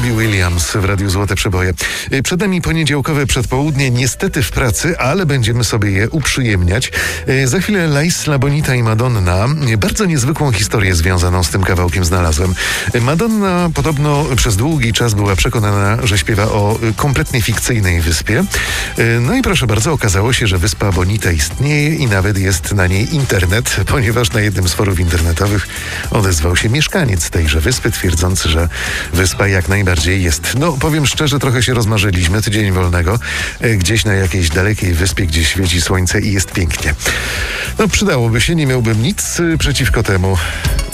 Robbie Williams w Radiu Złote Przeboje. Przed nami poniedziałkowe przedpołudnie, niestety w pracy, ale będziemy sobie je uprzyjemniać. Za chwilę Laisla Bonita i Madonna. Bardzo niezwykłą historię związaną z tym kawałkiem znalazłem. Madonna podobno przez długi czas była przekonana, że śpiewa o kompletnie fikcyjnej wyspie. No i proszę bardzo, okazało się, że wyspa Bonita istnieje i nawet jest na niej internet, ponieważ na jednym z forów internetowych odezwał się mieszkaniec tejże wyspy, twierdzący, że wyspa jak najbardziej jest. No, powiem szczerze, trochę się rozmarzyliśmy. Tydzień wolnego. Gdzieś na jakiejś dalekiej wyspie, gdzie świeci słońce i jest pięknie. No, przydałoby się, nie miałbym nic przeciwko temu.